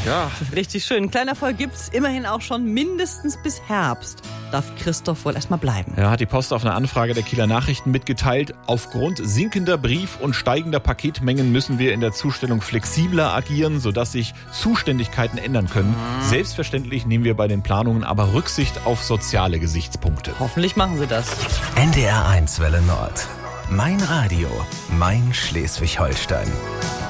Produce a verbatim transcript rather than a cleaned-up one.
Ja. Richtig schön. Ein kleiner Erfolg gibt's immerhin auch schon mindestens bis Herbst. Darf Christoph wohl erstmal bleiben. Ja, hat die Post auf eine Anfrage der Kieler Nachrichten mitgeteilt. Aufgrund sinkender Brief- und steigender Paketmengen müssen wir in der Zustellung flexibler agieren, sodass sich Zuständigkeiten ändern können. Mhm. Selbstverständlich nehmen wir bei den Planungen aber Rücksicht auf soziale Gesichtspunkte. Hoffentlich machen sie das. N D R eins Welle Nord. Mein Radio, mein Schleswig-Holstein.